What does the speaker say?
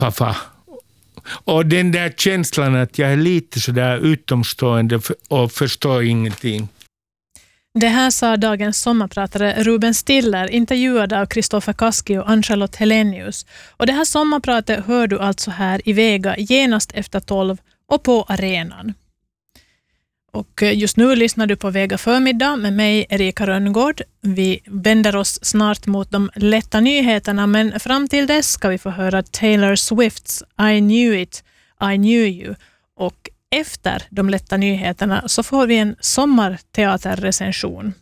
pappa. Och den där känslan att jag är lite sådär utomstående och förstår ingenting. Det här sa dagens sommarpratare Ruben Stiller, intervjuad av Kristoffer Kaski och Ann-Charlotte Helenius. Och det här sommarpratet hör du alltså här i Vega genast efter 12 och på arenan. Och just nu lyssnar du på Vega förmiddag med mig, Erika Rönngård. Vi vänder oss snart mot de lätta nyheterna, men fram till dess ska vi få höra Taylor Swifts I Knew It, I Knew You. Och efter de lätta nyheterna så får vi en sommarteaterrecension.